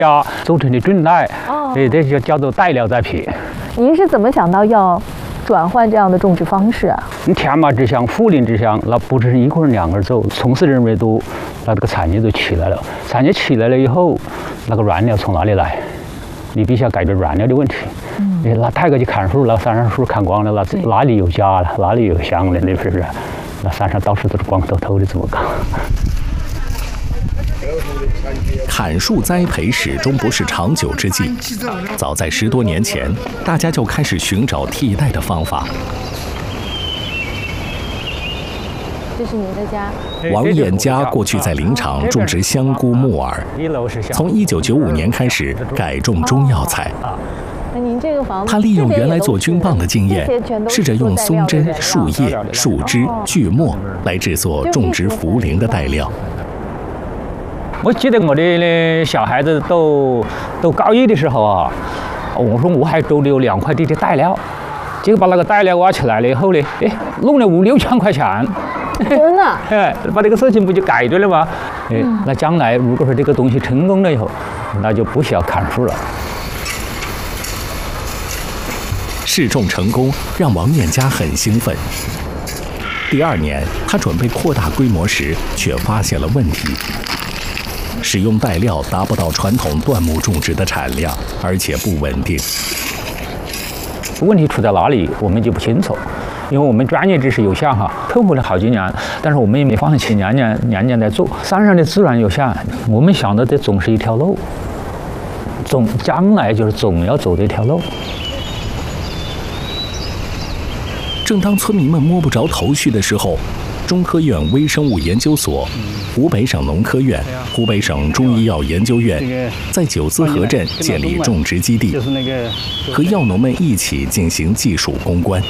家做成的准奶，这就叫做带料栽培。 您是怎么想到要转换这样的种植方式啊？ 天马之乡、涪陵之乡，那不只是一个人两个人走，从事人越多，那这个产业就起来了。产业起来了以后，那个原料从哪里来？你必须要解决原料的问题。你那太过去砍树了，山上树砍光了，哪里有家了？哪里有香了？那是不是？那山上到处都是光秃秃的，怎么搞？ 砍树栽培始终不是长久之计。早在10多年前，大家就开始寻找替代的方法。 这是您的家。 王燕家过去在林场种植香菇、木耳，从1995年开始改种中药材。 那您这个房子， 他利用原来做菌棒的经验，试着用松针、树叶、树枝、锯末来制作种植茯苓的带料。 我记得我的小孩子都高一的时候啊，我说我还种了有2块地的带料，结果把那个带料挖起来了以后呢，弄了5、6千块钱。 真的？ 把这个事情不就改对了吗？那将来如果说这个东西成功了以后，那就不需要砍树了。 试种成功，让王燕家很兴奋。第2年，他准备扩大规模时，却发现了问题。使用带料达不到传统椴木种植的产量，而且不稳定。 问题出在哪里，我们就不清楚，因为我们专业知识有限哈，克服了好几年，但是我们也没放弃年年在做。山上的资源有限，我们想的这总是一条路，将来就是总要走这条路。 正当村民们摸不着头绪的时候，中科院微生物研究所、湖北省农科院、湖北省中医药研究院在九资河镇建立种植基地，和药农们一起进行技术攻关。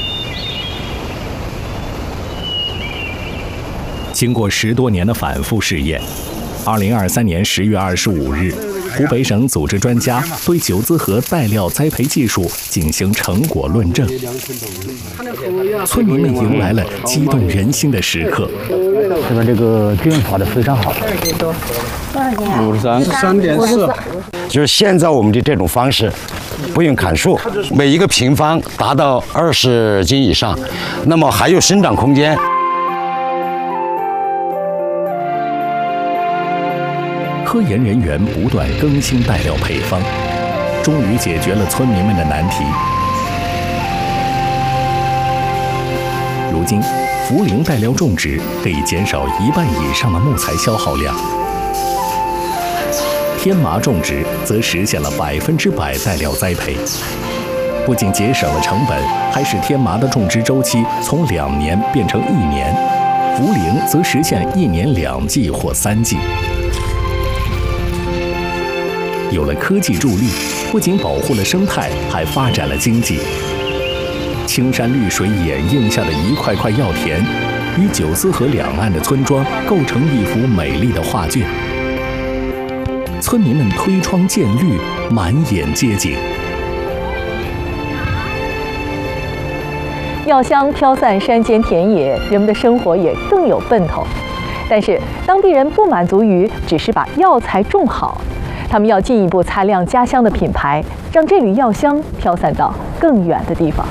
经过10多年的反复试验，2023年10月25日，湖北省组织专家对九资河带料栽培技术进行成果论证，村民们迎来了激动人心的时刻。 这边这个菌发的非常好。 多少钱 53.4。 就是现在我们的这种方式，不用砍树，每一个平方达到20斤以上，那么还有生长空间。 科研人员不断更新带料配方，终于解决了村民们的难题。如今，茯苓带料种植可以减少1半以上的木材消耗量，天麻种植则实现了100%带料栽培，不仅节省了成本，还使天麻的种植周期从2年变成1年，茯苓则实现1年2季或3季。有了科技助力，不仅保护了生态，还发展了经济。青山绿水掩映下的一块块药田，与九资河两岸的村庄构成一幅美丽的画卷。村民们推窗见绿，满眼街景。 药香飘散山间田野，人们的生活也更有奔头。但是当地人不满足于只是把药材种好，他们要进一步擦亮家乡的品牌，让这缕药香飘散到更远的地方。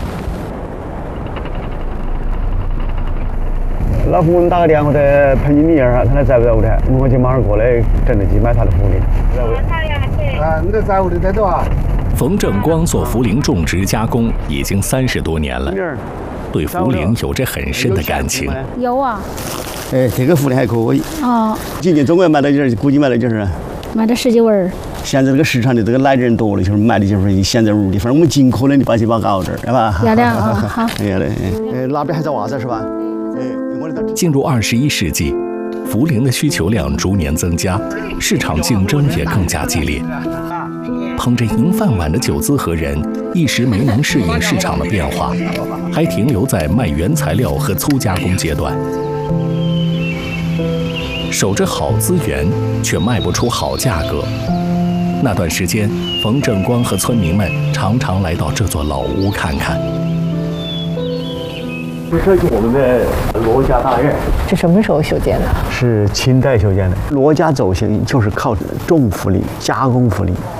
老夫，我们打个电话在彭经理那儿，看他在不在屋头，我就马上过来挣着去买他的茯苓。你在屋里待着啊？ 冯正光做茯苓种植加工已经30多年了，对茯苓有着很深的感情。 有啊。 这个茯苓还可以。 哦。 今年中国卖的就是，估计卖的就是。 卖的10几味儿。 现在这个市场的这个来的人多了，就是卖的就是现在屋里，反正我们尽可能的把去把搞这儿，是吧？ 要的啊，好。 要的。那边还在挖子是吧？ 进入21世纪，茯苓的需求量逐年增加，市场竞争也更加激烈。捧着银饭碗的九资河人一时没能适应市场的变化，还停留在卖原材料和粗加工阶段，守着好资源，却卖不出好价格。那段时间，冯正光和村民们常常来到这座老屋看看。 这是我们的罗家大院， 这什么时候修建的？ 是清代修建的。罗家走形就是靠重福利、加工福利。